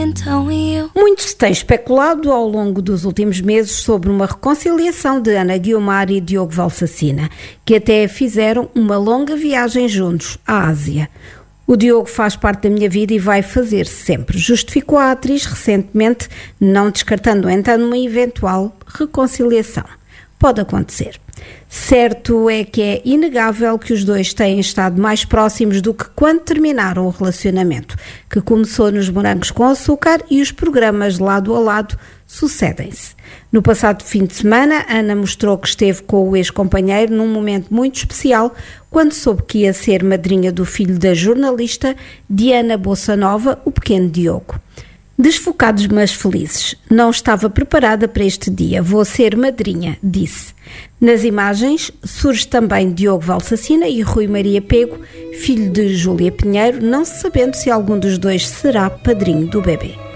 então e eu. Muito se tem especulado ao longo dos últimos meses sobre uma reconciliação de Ana Guiomar e Diogo Valsacina, que até fizeram uma longa viagem juntos à Ásia. O Diogo faz parte da minha vida e vai fazer sempre, justificou a atriz recentemente, não descartando então uma eventual reconciliação. Pode acontecer. Certo é que é inegável que os dois têm estado mais próximos do que quando terminaram o relacionamento, que começou nos Morangos com Açúcar, e os programas lado a lado sucedem-se. No passado fim de semana, Ana mostrou que esteve com o ex-companheiro num momento muito especial, quando soube que ia ser madrinha do filho da jornalista Diana Bossanova, o pequeno Diogo. Desfocados, mas felizes. Não estava preparada para este dia. Vou ser madrinha, disse. Nas imagens surge também Diogo Valsacina e Rui Maria Pego, filho de Júlia Pinheiro, não se sabendo se algum dos dois será padrinho do bebê.